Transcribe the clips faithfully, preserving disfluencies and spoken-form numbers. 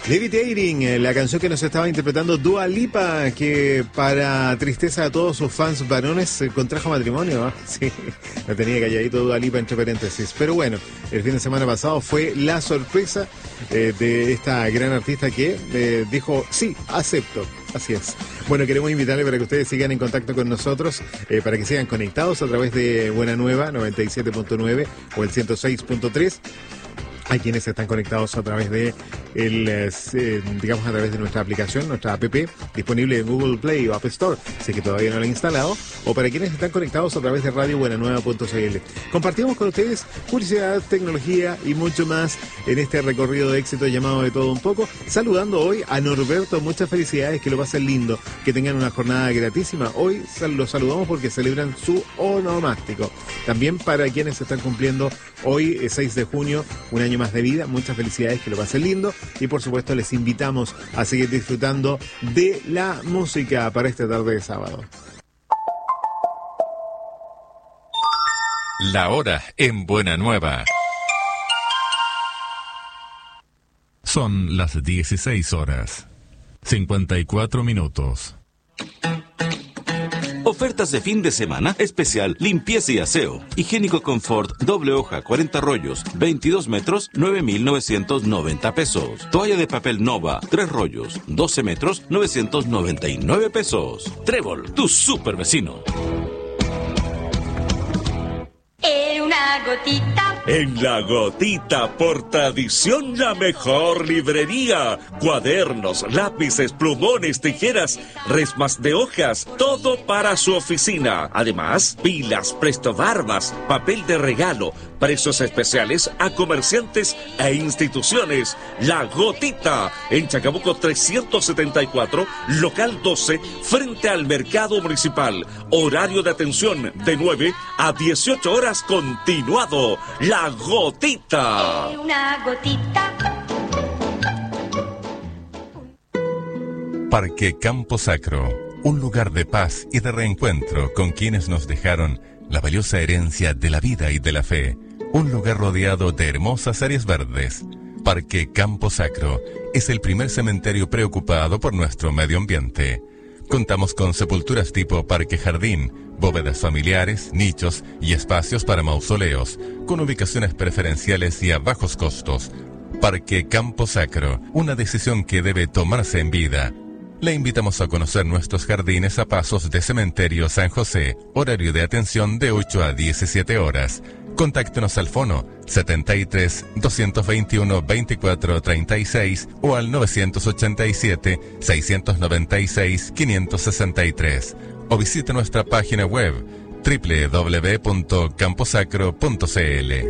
Levitating, eh, la canción que nos estaba interpretando Dua Lipa, que para tristeza de todos sus fans varones eh, contrajo matrimonio, ¿eh? Sí, lo tenía calladito Dua Lipa entre paréntesis. Pero bueno, el fin de semana pasado fue la sorpresa eh, de esta gran artista que eh, dijo, sí, acepto. Así es. Bueno, queremos invitarles para que ustedes sigan en contacto con nosotros, eh, para que sigan conectados a través de Buena Nueva noventa y siete punto nueve o el ciento seis punto tres. Hay quienes están conectados a través de el, eh, digamos a través de nuestra aplicación, nuestra app, disponible en Google Play o App Store, si es que todavía no la han instalado, o para quienes están conectados a través de radio buena nueva punto c l. Compartimos con ustedes publicidad, tecnología y mucho más en este recorrido de éxito llamado De Todo Un Poco, saludando hoy a Norberto, muchas felicidades, que lo pasen lindo, que tengan una jornada gratísima. Hoy los saludamos porque celebran su onomástico. También para quienes están cumpliendo hoy, seis de junio, un año más de vida, muchas felicidades, que lo pasen lindo, y por supuesto les invitamos a seguir disfrutando de la música para esta tarde de sábado. La hora en Buena Nueva. Son las dieciséis horas, cincuenta y cuatro minutos. Ofertas de fin de semana especial, limpieza y aseo. Higiénico Confort, doble hoja, cuarenta rollos, veintidós metros, nueve mil novecientos noventa pesos. Toalla de papel Nova, tres rollos, doce metros, novecientos noventa y nueve pesos. Trébol, tu super vecino. En una gotita. En La Gotita, por tradición, la mejor librería. Cuadernos, lápices, plumones, tijeras, resmas de hojas, todo para su oficina. Además, pilas, prestobarbas, papel de regalo, precios especiales a comerciantes e instituciones. La Gotita, en Chacabuco trescientos setenta y cuatro, local doce, frente al Mercado Municipal. Horario de atención de nueve a dieciocho horas continuado. La Gotita. Una gotita. Parque Campo Sacro, un lugar de paz y de reencuentro con quienes nos dejaron la valiosa herencia de la vida y de la fe. Un lugar rodeado de hermosas áreas verdes. Parque Campo Sacro es el primer cementerio preocupado por nuestro medio ambiente. Contamos con sepulturas tipo parque jardín, bóvedas familiares, nichos y espacios para mausoleos, con ubicaciones preferenciales y a bajos costos. Parque Campo Sacro, una decisión que debe tomarse en vida. Le invitamos a conocer nuestros jardines a pasos de Cementerio San José, horario de atención de ocho a diecisiete horas. Contáctenos al fono setenta y tres, doscientos veintiuno, veinticuatro treinta y seis o al novecientos ochenta y siete, seiscientos noventa y seis, quinientos sesenta y tres o visite nuestra página web doble u doble u doble u punto camposacro punto c l.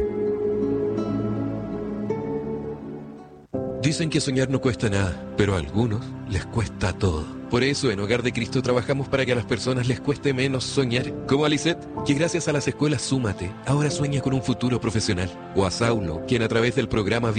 Dicen que soñar no cuesta nada, pero a algunos les cuesta todo. Por eso en Hogar de Cristo trabajamos para que a las personas les cueste menos soñar. Como a Lisette, que gracias a las escuelas Súmate, ahora sueña con un futuro profesional. O a Saulo, quien a través del programa